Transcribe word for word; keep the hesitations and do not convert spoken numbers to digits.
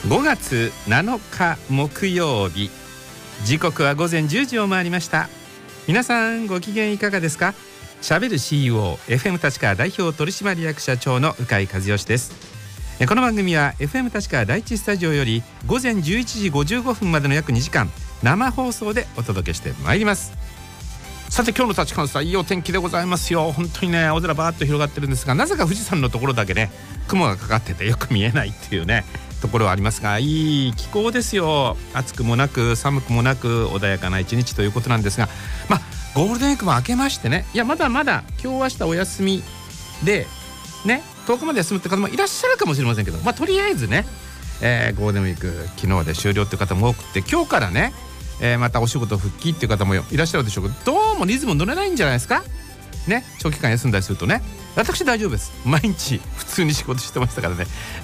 ごがつなのか木曜日、時刻はごぜんじゅうじを回りました。皆さんご機嫌いかがですか？しゃべる シーイーオー エフエム 立川代表取締役社長の鵜飼和義です。この番組は エフエム 立川第一スタジオよりごぜんじゅういちじごじゅうごふんまでの約にじかん生放送でお届けしてまいります。さて今日の立川さん、いいお天気でございますよ。本当にね、青空バーッと広がってるんですが、なぜか富士山のところだけね雲がかかっててよく見えないっていうねところはありますが、いい気候ですよ。暑くもなく寒くもなく穏やかな一日ということなんですが、まあゴールデンウィークも明けましてね、いやまだまだ今日明日お休みでね、とおかまで休むって方もいらっしゃるかもしれませんけど、まあとりあえずね、えー、ゴールデンウィーク昨日で終了っていう方も多くて、今日からね、えー、またお仕事復帰っていう方もいらっしゃるでしょうけど、どうもリズム乗れないんじゃないですかね。長期間休んだりするとね。私大丈夫です。毎日普通に仕事してましたからね。